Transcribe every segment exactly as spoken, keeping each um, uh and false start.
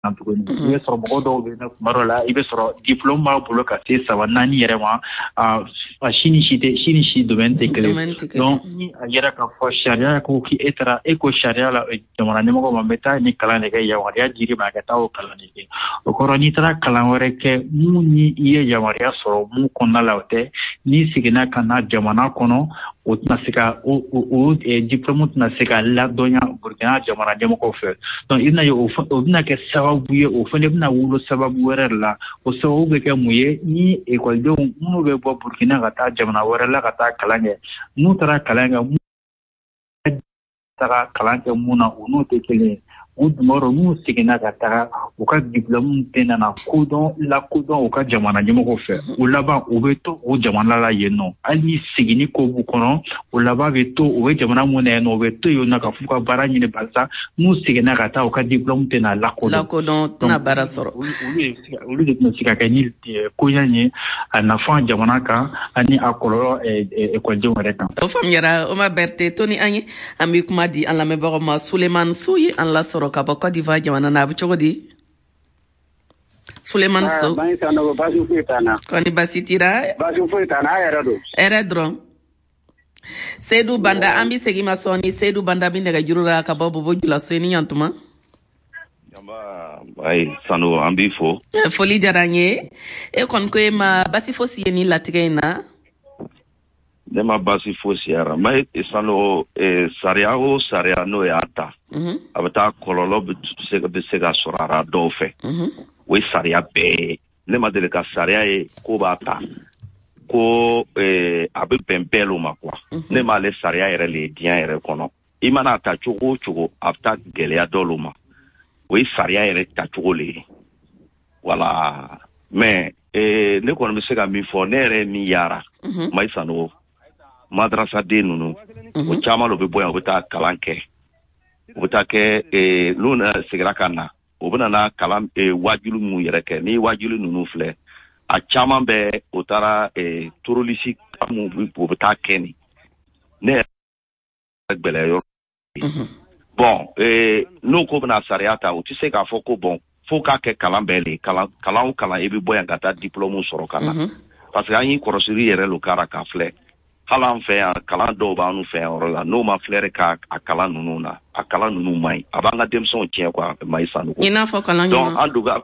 tuguni i bɛ sɔrɔ mɔgɔ dɔw bɛ kuma dɔ la i bɛ sɔrɔ diplôme b'a bolo ka se saba naani yɛrɛ ma a si ni si tɛ si ni si domaine tɛ kelen donc ni a yɛrɛ ka fɔ sariya ko k'e taara e ko sariya la jamana ɲɛmɔgɔ ma n bɛ taa ni kalan de kɛ yamaruya dir'i ma ka taa o kalan de kɛ o kɔrɔ n'i taara kalan wɛrɛ kɛ mun ni i ye yamaruya sɔrɔ mun kɔnɔna la o tɛ n'i seginna ka na jamana kɔnɔ o tɛna se ka o o diplôme tɛna se ka ladɔnya Burkina jamana ɲɛmɔgɔw fɛ donc i bɛna ye o bɛna kɛ sababu ye o fana bɛna wolo sababu wɛrɛ de la o sababu bɛ kɛ mun ye ni ekɔlidenw minnu bɛ bɔ Burkina ka taa jamana wɛrɛ la ka taa kalan kɛ n'u taara kalan kɛ mun taara kalan kɛ mun na o n'o tɛ kelen ye u dumɔrɔ n'u seginna ka taga u ka diplôme tɛ nana kodɔn lakodɔn u ka jamana ɲɛmɔgɔw fɛ o laban u bɛ to o jamana la yen nɔ hali ni seginni ko b'u kɔnɔ o laban bɛ to o bɛ jamana mun na yen nɔ o bɛ to yen nɔ ka f'u ka baara ɲini barisa n'u seginna ka taa u ka diplôme tɛ na lakodɔn lakodɔn tɛna baara sɔrɔ olu de tɛna se ka kɛ ni koɲa ye a nafa jamana kan ani a kɔlɔlɔ ekɔlidenw yɛrɛ kan. o faamuyara Omar Berté to ni an ye an bɛ kuma di an lamɛnbagaw ma Sulemani Sow ye an lasɔrɔ ka bɔ Côte d'Ivoire jamana na a bɛ cogo di Sulemani Sow kɔni basi tira basi foyi t'an na a yɛrɛ don hɛrɛ dɔrɔn Seydou Banda an bɛ segin ma sɔɔni Seydou Banda bɛ nɛgɛjuru la ka bɔ Bobo Dioulasso ni ɲantuma ayi Sano an b'i fo foli diyara n ye e kɔni ko e ma basi fosi ye ni latigɛ in na ne ma basi fosi yara mais Sano sariya o sariya n'o y'a ta a bɛ taa kɔlɔlɔ bɛ se ka sɔrɔ a dɔw fɛ o ye sariya bɛɛ ne ma deli ka sariya ye ko b'a ta ko a bɛ bɛn bɛɛ ma quoi ne m'ale sariya yɛrɛ le diɲɛ yɛrɛ kɔnɔ i mana ta cogo o cogo a bɛ taa gɛlɛya dɔw ma o ye sariya yɛrɛ ta cogo le ye voilà mais ne kɔni bɛ se ka min fɔ ne yɛrɛ min yara Mayi Sanogo madrasa den ninnu o caman lo bɛ bɔ yan o bɛ taa kalan kɛ o bɛ taa kɛ n'u seginna ka na o bɛ na kalan wajulu mun yɛrɛ kɛ ni wajulu ninnu filɛ a caman bɛ o taara torolisi mun o bɛ taa kɛ ni ne yɛrɛ gbɛlɛ yɔrɔ bon n'o ko bɛna sariya ta o tɛ se k'a fɔ ko bon fo k'a kɛ kalan bɛɛ le kalan kalan o kalan i bɛ bɔ yan ka taa diplôme sɔrɔ ka na parce que an y'i kɔrɔsiri yɛrɛ lo kara ka filɛ hali an fɛ yan kalan dɔw b'an fɛ yan yɔrɔ la n'o ma filɛre ka a kalan ninnu na a kalan ninnu man ɲi a b'an ka denmisɛnw tiɲɛ quoi Mayi Sanogo i n'a fɔ kalan ɲuman donc an duga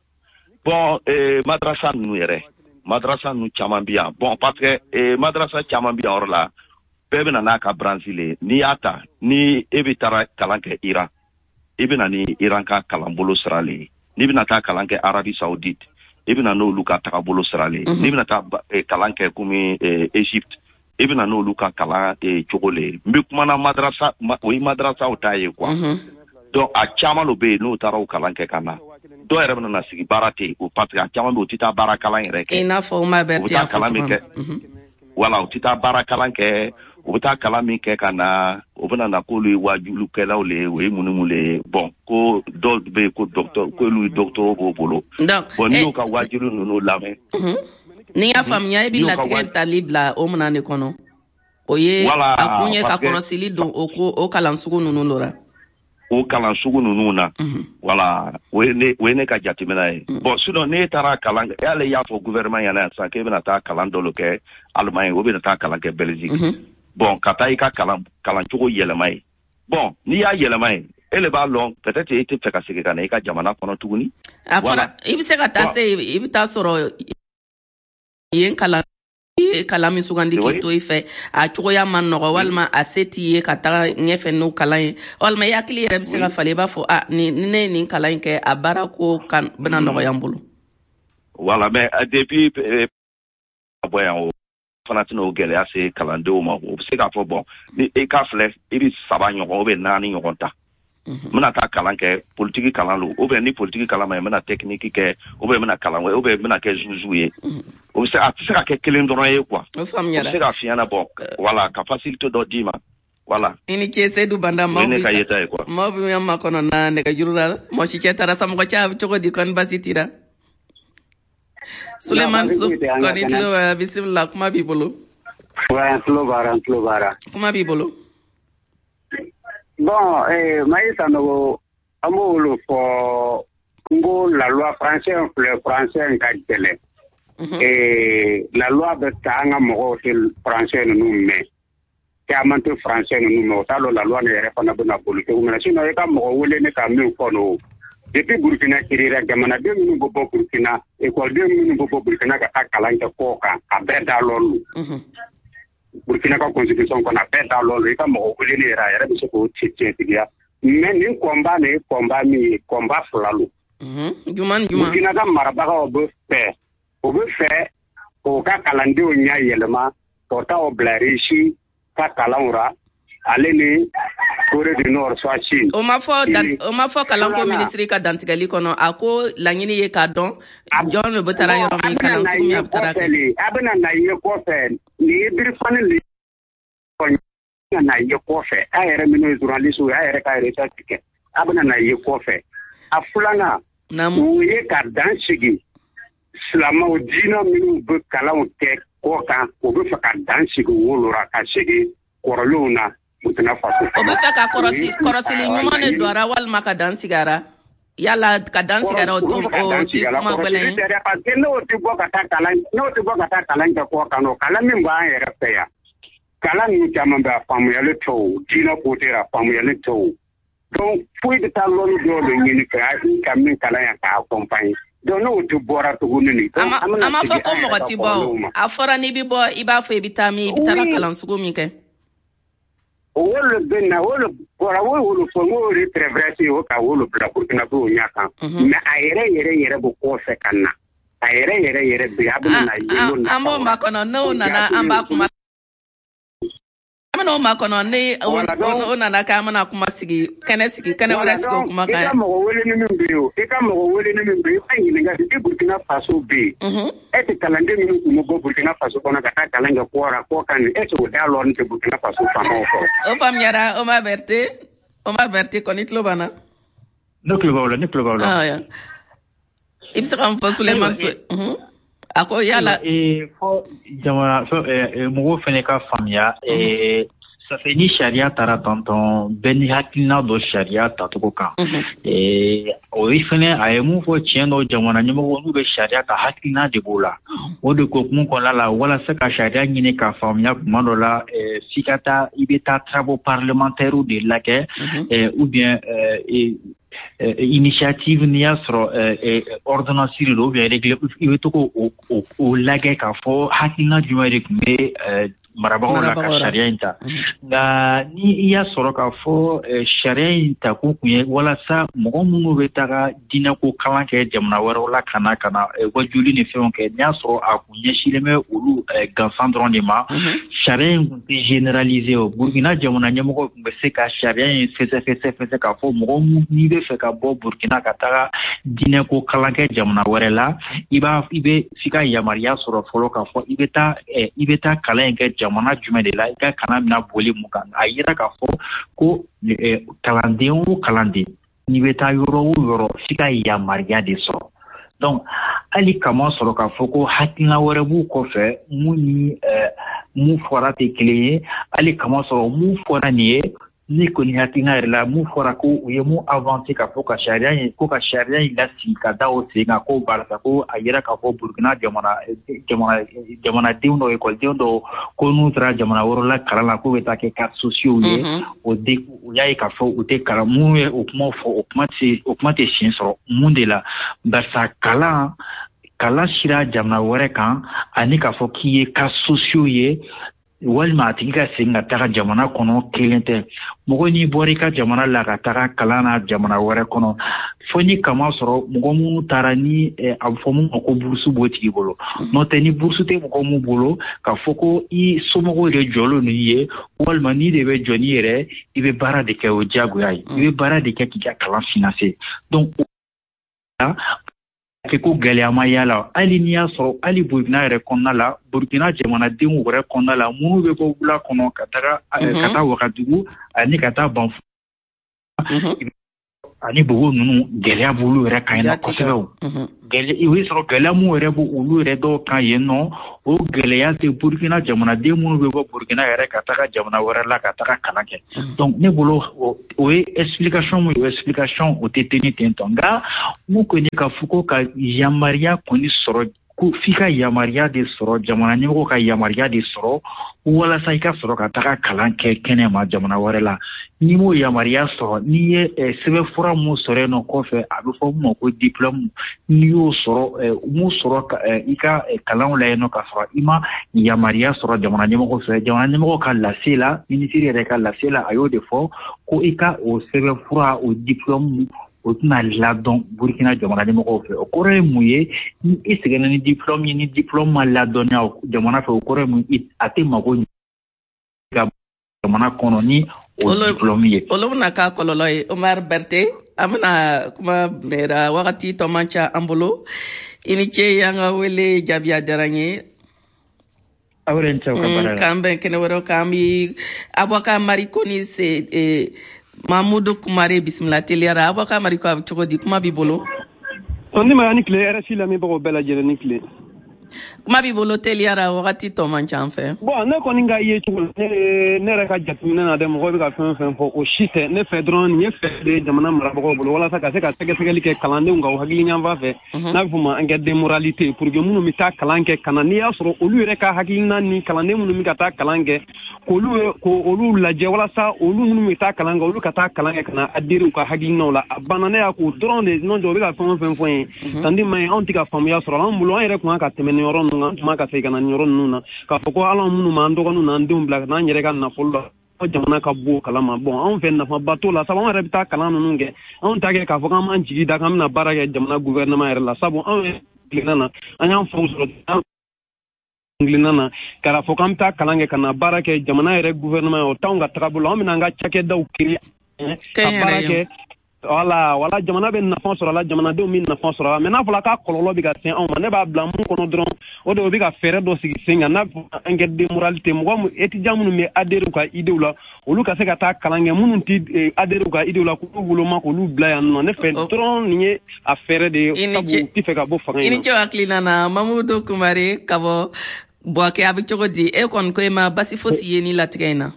bon madrasa ninnu yɛrɛ madrasa ninnu caman bi yan bon parce que madrasa caman bi yan yɔrɔ la bɛɛ bɛ na n'a ka branche le n'i y'a ta ni e bɛ taara kalan kɛ Iran i bɛ na ni Iran ka kalan bolo sira le ye n'i bɛna taa kalan kɛ Arabie Saoudite i bɛ na n'olu ka tagabolo sira le ye n'i bɛna taa kalan kɛ komi Égypte i bɛna n'olu ka kalan cogo le ye n bɛ kumana madrasa o ye madrasaw ta ye quoi donc a caman lo bɛ yen n'o taara o kalan kɛ ka na dɔw yɛrɛ bɛna na sigi baara tɛ yen o parce que a caman bɛ o tɛ taa baara kalan yɛrɛ kɛ i n'a fɔ Omar Berté y'a fɔ min kɛ voilà o tɛ taa baara kalan kɛ o bɛ taa kalan min kɛ ka na o bɛna na k'olu ye wajulukɛlaw le ye o ye mun ni mun le ye bon ko dɔw bɛ yen ko docteur ko olu ye docteur b'o bolo bon n'i y'o ka wajulu ninnu lamɛn ni y'a faamuya e bɛ latigɛ tali bila o minɛn de kɔnɔ o ye a kun ye ka kɔrɔsili don o ko o kalan sugu ninnu dɔ la o kalan sugu ninnu na voilà o ye ne o ye ne ka jateminɛ ye bon sinon n'e taara kalan kɛ y'ale y'a fɔ gouvernement ɲɛna yan sisan k'e bɛna taa kalan dɔ kɛ Allemagne o bɛna taa kalan kɛ Belgique bon ka taa i ka kalan kalan cogo yɛlɛma ye bon n'i y'a yɛlɛma ye e le b'a lɔn peut-être e tɛ fɛ ka segin ka na i ka jamana kɔnɔ tuguni a fɔra i bɛ se ka taa se i bɛ taa sɔrɔ yen kalan kalan min sugandi k'i to i fɛ a cogoya man nɔgɔ walima a se t'i ye ka taga ɲɛfɛ n'o kalan ye walima i hakili yɛrɛ bɛ se ka falen i b'a fɔ ah ni ne ye nin kalan in kɛ a baara ko kan bɛna nɔgɔya n bolo voilà mais depuis a bɔ yan o fana tɛna o gɛlɛya se kalandenw ma o bɛ se k'a fɔ bon ni e ka filɛ i bɛ saba ɲɔgɔn ou bien naani ɲɔgɔn ta n bɛna taa kalan kɛ politiki kalan lo ou bien ni politiki kalan ma ye n bɛna technique kɛ ou bien n bɛna kalan wɛrɛ ou bien n bɛna kɛ juge ye o bɛ se a tɛ se ka kɛ kelen dɔrɔn ye quoi o bɛ se ka f'i ɲɛna bon voilà ka facilité dɔ d'i ma voilà i ni ce Seydou Banda maaw bɛ ne ka yeta ye quoi maaw bɛ yan makɔnɔ na nɛgɛjuru la mɔgɔ si cɛ taara sa mɔgɔ cɛ a bɛ cogo di kɔni basi t'i la Sulemani Sow kɔni tulo b'a bisimila kuma b'i bolo wa n tulo b'ara n tulo b'ara kuma b'i bolo bon Mayi Sanogo an b'olu fɔ la loi française le français ngajele eh la loi de tanga mo til français nous mais kamante français nous mais talo la loi ne refana bona politique mais sinon e ka mo wole ne ka mi kono depuis Burkina kirira jamana de minu bo Burkina école de minu bo Burkina ka kalanja koka abe dalolu Burkina ka constitution ko na be dalolu e ka mo wole ne ra ya be ko tete tigia mais ni combat ne combat mi combat flalu mhm juman juman Burkina ka marabaga obo fe obo fe o ka kalande o nya yelema to ta o blarishi ka kalanura aleni Corée du Nord soit Chine. O ma fo o ma fo kalanko ministry ka dantigali kono ako langini ye ka don John me botara yoro mi kalan su mi abtara ka abana na ye ko fe ni bir fane li na ye ko fe ayere mino journaliste o ayere ka research ke abana na ye ko fe afulanga namu ye ka dansigi slama o dina mino be kalan ke ko ka o be fa ka dansigi wolora ka sigi koroluna Burkina Faso. O be fe ka korosi korosi li nyuma ne doara wal maka dansigara yala ka dansigara o o ti kuma belen parce que no ti bo ka ta kalan no ti bo ka ta kalan ko kano kala min ba ya rafa ya kala ni jama ba famu ya le to dina ko te ra famu ya le to donc fui de ta lolu do le ni ka ka min kala ya ka accompagne donc no ti bora to gunu ni ama ama fo ko mo ti bo afora ni bi bo iba fo ibitami ibitara kalan sugo mi ke wolo benna wolo bora wolo fo ngori traverser o ka wolo bla Burkina Faso nyaka mais ayere yere yere bo ko se kanna ayere yere yere bi abuna na yelo na ambo makono no na amba kuma amano makono ne o na na ka amana kuma sigi kene sigi kene wala sigi kuma ka ka mo wole ni mbio e ka mo wole ni mbio fa ngi nga di Burkina Faso bi e te kalande mi mo go Burkina Faso kona ka ta kalanga ko ra ko kan e to da lo ni Burkina Faso fa mo ko o fam yara o ma verte o ma verte konit lo bana no que va no que va ah ya ibsa kam fa Suleiman so mhm ako yala e fo jamana so e mo fene ka famia e ça fait ni sharia tara tonton ben hakina do sharia tatuko kan e o ifene ayemu fo chiendo jamana nyimo wonu be sharia ka hakina de bola o de ko mun ko la la wala sa ka sharia nyine ka famia kuma do la e sikata ibeta travaux parlementaires ou de la que ou bien e initiative nia soro ordonnance lo bien régler ibeto ko o lage ka fo hakina jumare me marabago la ka sharia inta nga ni ya soro ka fo sharia inta ko kuye wala sa mo munu betara dina ko kala ke jamna wara wala kana kana wajuli ni feon ke nya soro akunye shileme ulu gansandron ni ma sharia ko généraliser au Burkina jamna nyamo ko be se ka sharia fese fese fese ka fo mo ni be fe ka bo Burkina katara dine ko kalanke jamna warela iba ibe fika yamaria soro folo ka fo ibeta e ibeta kalanke jamana jume de la ka kana mina boli mukan ayira ka fo ko e kalande o kalande ibeta yoro yoro fika yamaria de so donc ali kama soro ka fo ko hakina wara bu ko fe muni mu fora te clé ali kama soro mu fora ni ni ko ni hatinga la mu fora ko yemu avancer ka fo ka sharia ko ka sharia ila si ka dawo se nga ko baraka ko ayira ka fo Burkina jamana jamana jamana diundo e ko diundo ko nu tra jamana woro la kala ko beta ke ka sociaux ye o de ya ka fo o te kala mu e o mo fo o mati o mati shin so munde la barsa kala kala shira jamana wore kan ani ka fo ki e ka sociaux ye walma tinga singa taga jamana kono kelente mogo ni borika jamana la ka taga kalana jamana wore kono foni kama soro mogo mu tarani afomu ko bursu boti bolo no teni bursu te mogo mu bolo ka foko i somogo re jolo ni ye walma ni de be joni re ibe bara de ke o jago yai ibe bara de ke ki ka kalan financer donc ke ko galiama yala ali niya so ali Burkina re konna la Burkina jamana dingu re konna la munu be ko bula kono katara kata wakatugu ani kata ban ani bugu nunu gɛlɛya b'olu yɛrɛ kan yen kosɛbɛ o gɛlɛya i bɛ sɔrɔ gɛlɛya mun yɛrɛ b'o olu yɛrɛ dɔw kan yen nɔ o gɛlɛya tɛ Burkina jamanaden minnu bɛ bɔ Burkina yɛrɛ ka taga jamana wɛrɛ la ka taga kalan kɛ donc ne bolo o ye explication mun ye o explication o tɛ tenir ten tɔ nka mun kɔni ka fɔ ko ka yamaruya kɔni sɔrɔ ko f'i ka yamaruya de sɔrɔ jamana ɲɛmɔgɔ ka yamaruya de sɔrɔ walasa i ka sɔrɔ ka taga kalan kɛ kɛnɛma jamana wɛrɛ la ni m'o yamaruya sɔrɔ n'i ye sɛbɛn fura mun sɔrɔ yen nɔ kɔfɛ a bɛ fɔ mun ma ko diplôme n'i y'o sɔrɔ mun sɔrɔ i ka kalanw la yen nɔ ka sɔrɔ i ma yamaruya sɔrɔ jamana ɲɛmɔgɔ fɛ jamana ɲɛmɔgɔ ka lase la ministre yɛrɛ ka lase la a y'o de fɔ ko i ka o sɛbɛn fura o diplôme o tɛna ladɔn Burkina jamana ɲɛmɔgɔw fɛ o kɔrɔ ye mun ye ni i sɛgɛnna ni diplôme ye ni diplôme ma ladɔnniya jamana fɛ o kɔrɔ ye mun a tɛ mago ka jamana kɔnɔ ni o diplôme ye olu bɛna k'a kɔlɔlɔ ye Omar Berté an bɛna kuma mɛra wagati tɔ man ca an bolo i ni ce an ka wele jaabiya diyara n ye k'an bɛn kɛnɛ wɛrɛw k'an bɛ Aboubacar Mariko ni se Mamudu Kumare bisimila teliyara Aboubacar Mariko a bɛ cogo di kuma b'i bolo ni ma ni tile R F I lamɛnbagaw bɛɛ lajɛlen ni tile kuma b'i bolo teliyara wagati tɔ man ca an fɛ bon ne kɔni ka ye cogo ne ne yɛrɛ ka jateminɛ na dɛ mɔgɔw bɛ ka fɛn fɛn fɔ o si tɛ ne fɛ dɔrɔn nin ye fɛ de jamana marabagaw bolo walasa ka se ka sɛgɛsɛgɛli kɛ kalandenw ka o hakili ɲanfan fɛ n'a bɛ fɔ ma enquête de moralité pour que minnu bɛ taa kalan kɛ ka na n'i y'a sɔrɔ olu yɛrɛ ka hakilina ni kalanden minnu bɛ ka taa kalan kɛ k'olu k'olu lajɛ walasa olu minnu bɛ taa kalan kɛ olu ka taa kalan kɛ ka na adhérer u ka hakilinaw la a banna ne y'a k'o dɔrɔn de n'o tɛ o bɛ ka fɛn o fɛn fɔ ye tandi ma ye anw tɛ ka faamuya sɔrɔ an bolo an yɛrɛ kun ka tɛmɛ nin yɔrɔ ninnu kan an tun ka segin ka na nin yɔrɔ ninnu na k'a fɔ ko ala minnu m'an dɔgɔninw n'an denw bila ka n'an yɛrɛ ka nafolo la jamana ka bɔ kalama bon anw fɛ nafaba t'o la sabu an yɛrɛ bɛ taa kalan ninnu kɛ anw ta kɛ k'a fɔ k'an b'an jigi da k'an bɛna baara kɛ jamana gouvernement yɛrɛ la sabu anw yɛrɛ tilenna na an y'an faw sɔrɔ tilenna na k'a fɔ k'an bɛ taa kalan kɛ ka na baara kɛ jamana yɛrɛ gouvernement o t'anw ka taabolo an bɛna an ka cakɛdaw créer ka baara kɛ wala wala jamana bɛ nafa sɔrɔ la jamanadenw bɛ nafa sɔrɔ la mais n'a fɔra k'a kɔlɔlɔ bɛ ka se anw ma ne b'a bila mun kɔnɔ dɔrɔn o de o bɛ ka fɛɛrɛ dɔ sigi sen kan n'a fɔ enquête de moralité mɔgɔ étudiant minnu bɛ adhérer u ka idéw la olu ka se ka taa kalan kɛ minnu tɛ adhérer u ka idéw la k'olu woloma k'olu bila yan nɔ ne fɛ dɔrɔn nin ye a fɛɛrɛ de ye sabu u tɛ fɛ ka bɔ fanga in na. I ni ce hakilina na Mamudu Kumare ka bɔ Buwake a bɛ cogo di e kɔni ko e ma basi fosi ye ni latigɛ in na.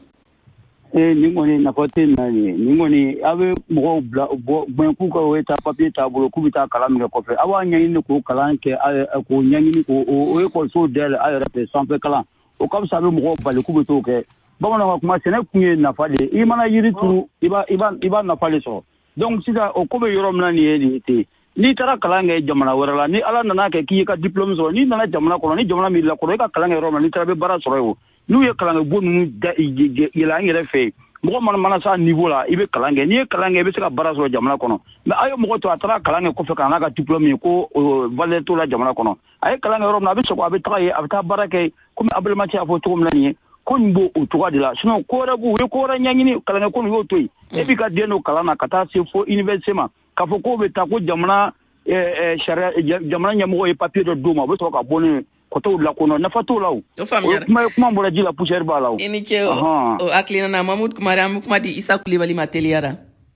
Eh ni kɔni nafa tɛ na ye ni kɔni a bɛ mɔgɔw bila bɔn k'u ka o ta papier taabolo k'u bɛ taa kalan min kɛ kɔfɛ a b'a ɲɛɲini k'o kalan kɛ k'o ɲɛɲini k'o o ekɔliso dayɛlɛ a yɛrɛ fɛ sanfɛ kalan o ka fisa a bɛ mɔgɔw bali k'u bɛ t'o kɛ bamananw ka kuma sɛnɛ kun ye nafa de ye i mana yiri turu i b'a i b'a i b'a nafa de sɔrɔ donc sisan o ko bɛ yɔrɔ min na nin ye nin te n'i taara kalan kɛ jamana wɛrɛ la ni ala nana kɛ k'i ka diplôme sɔrɔ n'i nana jamana kɔnɔ ni jamana min lakɔrɔ i ka kalan kɛ yɔrɔ min na n'i taara bɛ baara sɔrɔ yen o n'u ye kalan kɛ bon ninnu yɛlɛ an yɛrɛ fɛ mɔgɔ mana mana sa niveau la i bɛ kalan kɛ n'i ye kalan kɛ i bɛ se ka baara sɔrɔ jamana kɔnɔ mais a ye mɔgɔ to a taara kalan kɛ kɔfɛ ka n'a ka diplôme ye ko valeur t'o la jamana kɔnɔ a ye kalan kɛ yɔrɔ min na a bɛ sɔgɔ a bɛ taga ye a bɛ taa baara kɛ komi Abdulamatigi y'a fɔ cogo min na nin ye ko nin b'o o cogoya de la sinon ko wɛrɛ b'u ye ko wɛrɛ ɲɛɲini kalan kɛ ko nin y'o to yen e b'i ka den don kalan na ka taa se fo université ma k'a fɔ k'o bɛ taa ko jamana sariya jamana ɲɛmɔgɔ ye papier dɔ d'o ma o bɛ sɔrɔ ka bɔ ni kotow la kɔnɔ nafa t'o la o kuma kuma bɔra ji la poussière b'a la o. I ni ce o hakilina na Mamudu Kumare an bɛ kuma di Isa Kulibali ma teliyara.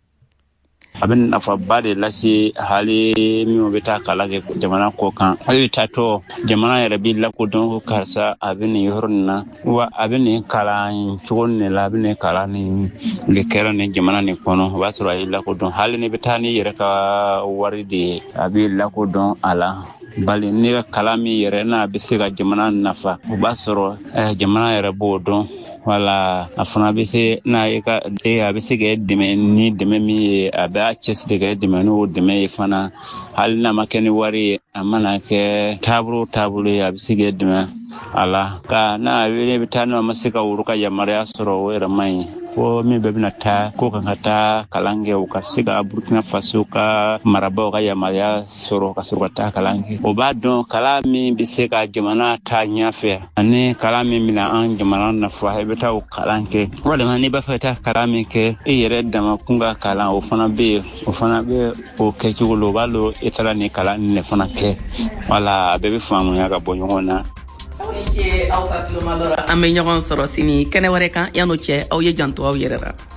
A bɛ nafaba de lase hali minnu bɛ taa kalan kɛ jamana kɔ kan hali taatɔ jamana yɛrɛ bɛ lakodɔn ko karisa a bɛ nin yɔrɔ nin na wa a bɛ nin kalan cogo nin la a bɛ nin kalan nin de kɛra nin jamana nin kɔnɔ o b'a sɔrɔ a ye lakodɔn hali ni bɛ taa ni yɛrɛ ka wari de ye a bɛ lakodɔn a la. Bali ni ka kalan min yɛrɛ n'a bɛ se ka jamana nafa o b'a sɔrɔ jamana yɛrɛ b'o dɔn wala a fana bɛ se n'a ye ka a bɛ se ka dɛmɛ ni dɛmɛ min ye a bɛ cɛsiri ka dɛmɛ n'o dɛmɛ ye fana hali n'a ma kɛ ni wari ye a mana kɛ taabolo taabolo ye a bɛ se ka dɛmɛ a la ka n'a bɛ taa n'o ma se ka woro ka yamaruya sɔrɔ o yɛrɛ man ɲi ko min bɛɛ bɛna taa ko kan ka taa kalan kɛ u ka se ka Burkina Faso ka marabaw ka yamaruya sɔrɔ ka sɔrɔ ka taa kalan kɛ o b'a dɔn kalan min bɛ se ka jamana taa ɲɛfɛ ani kalan min bɛna an jamana nafa i bɛ taa o kalan kɛ walima n'i b'a fɛ ka taa kalan min kɛ e yɛrɛ dama kun ka kalan o fana bɛ yen o fana bɛ o kɛcogo la o b'a dɔn e taara nin kalan nin de fana kɛ wala a bɛɛ bɛ faamuya ka bɔ ɲɔgɔn na. Aw ka tuloma dɔrɔn an bɛ ɲɔgɔn sɔrɔ sini kɛnɛ wɛrɛ kan yan'o cɛ aw ye janto aw yɛrɛ la.